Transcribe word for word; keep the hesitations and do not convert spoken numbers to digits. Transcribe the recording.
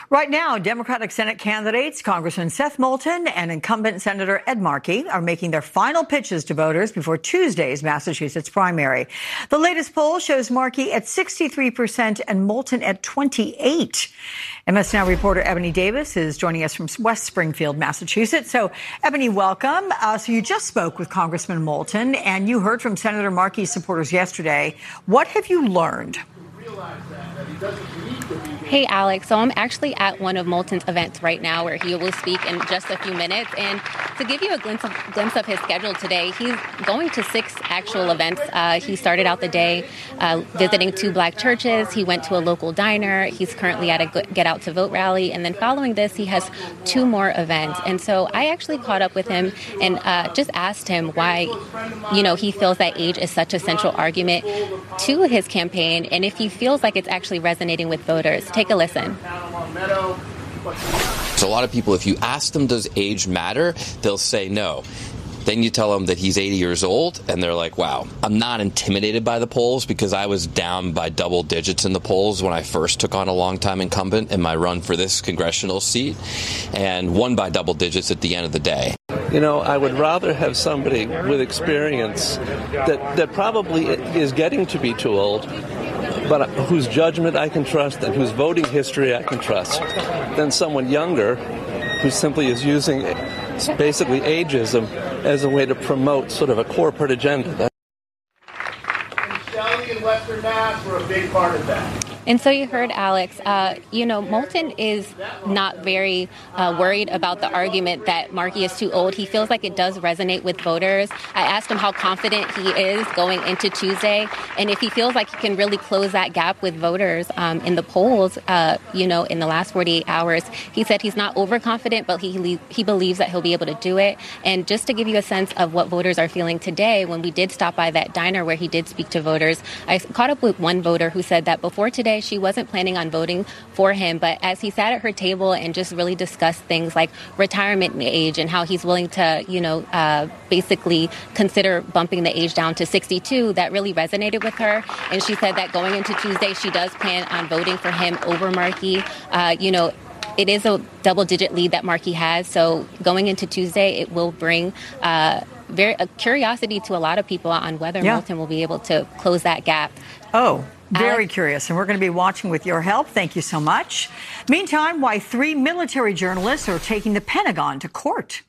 Right now, Democratic Senate candidates, Congressman Seth Moulton and incumbent Senator Ed Markey, are making their final pitches to voters before Tuesday's Massachusetts primary. The latest poll shows Markey at sixty-three percent and Moulton at twenty-eight. M S Now reporter Ebony Davis is joining us from West Springfield, Massachusetts. So, Ebony, welcome. Uh, so you just spoke with Congressman Moulton, and you heard from Senator Markey's supporters yesterday. What have you learned? Hey, Alex. So I'm actually at one of Moulton's events right now where he will speak in just a few minutes. And to give you a glimpse of, glimpse of his schedule today, he's going to six actual events. Uh, he started out the day uh, visiting two black churches. He went to a local diner. He's currently at a Get Out to Vote rally. And then following this, he has two more events. And so I actually caught up with him and uh, just asked him why, you know, he feels that age is such a central argument to his campaign and if he feels like it's actually resonating with voters. Take a listen. So a lot of people, if you ask them, does age matter? They'll say no. Then you tell them that he's eighty years old, and they're like, wow, I'm not intimidated by the polls because I was down by double digits in the polls when I first took on a longtime incumbent in my run for this congressional seat and won by double digits at the end of the day. You know, I would rather have somebody with experience that, that probably is getting to be too old, but whose judgment I can trust and whose voting history I can trust, than someone younger who simply is using basically ageism as a way to promote sort of a corporate agenda. And Shelley and Western Mass were a big part of that. And so you heard, Alex, uh, you know, Moulton is not very uh, worried about the argument that Markey is too old. He feels like it does resonate with voters. I asked him how confident he is going into Tuesday and if he feels like he can really close that gap with voters um, in the polls, uh, you know, in the last forty-eight hours. He said he's not overconfident, but he he believes that he'll be able to do it. And just to give you a sense of what voters are feeling today, when we did stop by that diner where he did speak to voters, I caught up with one voter who said that before today, she wasn't planning on voting for him, but as he sat at her table and just really discussed things like retirement age and how he's willing to, you know, uh, basically consider bumping the age down to sixty-two, that really resonated with her. And she said that going into Tuesday, she does plan on voting for him over Markey. Uh, you know, it is a double-digit lead that Markey has, so going into Tuesday, it will bring uh, very a curiosity to a lot of people on whether yeah. Moulton will be able to close that gap. Oh, very Alex? curious. And we're going to be watching with your help. Thank you so much. Meantime, why three military journalists are taking the Pentagon to court.